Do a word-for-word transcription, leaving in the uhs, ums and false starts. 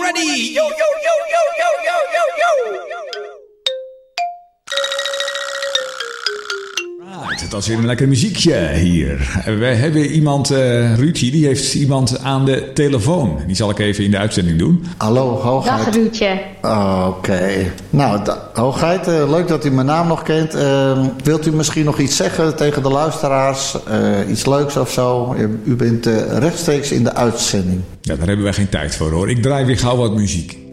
ready? Yo, yo, yo, yo, yo, yo, yo, yo. Right, dat is weer een lekker muziekje hier. We hebben iemand, uh, Ruudje, die heeft iemand aan de telefoon. Die zal ik even in de uitzending doen. Hallo, Hoogheid. Dag Ruudje. Oh, Oké. Okay. Nou, da- Hoogheid, uh, leuk dat u mijn naam nog kent. Uh, wilt u misschien nog iets zeggen tegen de luisteraars? Uh, iets leuks of zo? U, u bent uh, rechtstreeks in de uitzending. Ja, daar hebben wij geen tijd voor hoor. Ik draai weer gauw wat muziek.